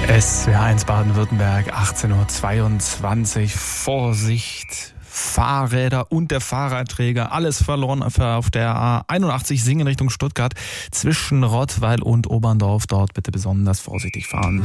SWR1 Baden-Württemberg, 18:22 Uhr. Vorsicht, Fahrräder und der Fahrradträger, alles verloren auf der A81 Singen Richtung Stuttgart zwischen Rottweil und Oberndorf. Dort bitte besonders vorsichtig fahren.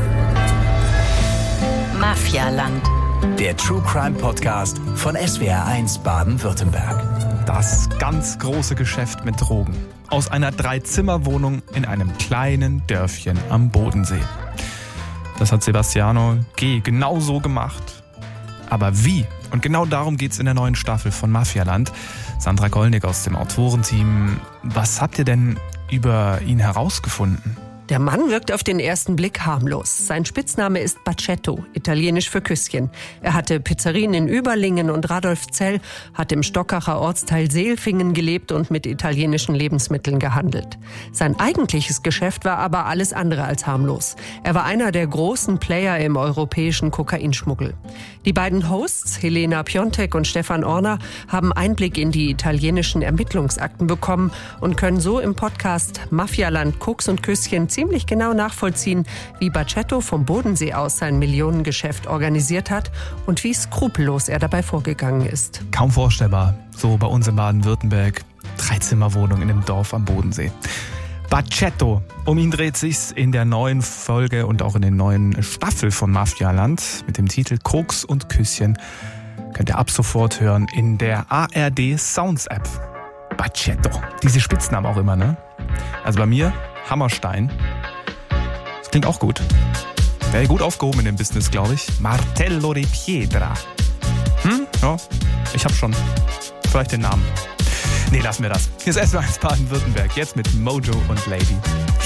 Mafialand. Der True Crime Podcast von SWR1 Baden-Württemberg. Das ganz große Geschäft mit Drogen. Aus einer 3-Zimmer-Wohnung in einem kleinen Dörfchen am Bodensee. Das hat Sebastiano G. genau so gemacht. Aber wie? Und genau darum geht's in der neuen Staffel von Mafialand. Sandra Gollnick aus dem Autorenteam. Was habt ihr denn über ihn herausgefunden? Der Mann wirkt auf den ersten Blick harmlos. Sein Spitzname ist Bacetto, italienisch für Küsschen. Er hatte Pizzerien in Überlingen und Radolfzell, hat im Stockacher Ortsteil Seelfingen gelebt und mit italienischen Lebensmitteln gehandelt. Sein eigentliches Geschäft war aber alles andere als harmlos. Er war einer der großen Player im europäischen Kokainschmuggel. Die beiden Hosts, Helena Piontek und Stefan Orner, haben Einblick in die italienischen Ermittlungsakten bekommen und können so im Podcast Mafialand Koks und Küsschen ziemlich genau nachvollziehen, wie Bacetto vom Bodensee aus sein Millionengeschäft organisiert hat und wie skrupellos er dabei vorgegangen ist. Kaum vorstellbar, so bei uns in Baden-Württemberg. 3-Zimmer-Wohnung in einem Dorf am Bodensee. Bacetto, um ihn dreht sich's in der neuen Folge und auch in der neuen Staffel von Mafialand mit dem Titel Koks und Küsschen. Könnt ihr ab sofort hören in der ARD Sounds App. Bacetto, diese Spitznamen auch immer, ne? Also bei mir Hammerstein. Das klingt auch gut. Wäre gut aufgehoben in dem Business, glaube ich. Martello di Piedra. Ja, ich hab schon vielleicht den Namen. Nee, lassen wir das. Hier ist SWR1 Baden-Württemberg. Jetzt mit Mojo und Lady.